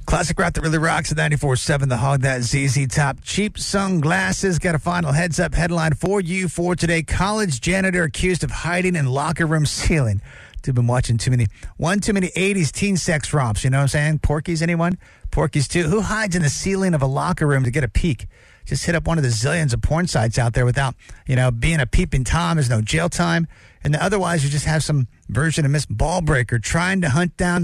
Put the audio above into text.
Classic rock that really rocks at 94.7 The Hog. That ZZ Top. Cheap sunglasses. Got a final heads-up headline for you for today. College janitor accused of hiding in locker room ceiling. Dude, been watching too many 80s teen sex romps. You know what I'm saying? Porky's, anyone? Porky's too. Who hides in the ceiling of a locker room to get a peek? Just hit up one of the zillions of porn sites out there without, being a peeping Tom. There's no jail time. And otherwise, you just have some version of Miss Ballbreaker trying to hunt down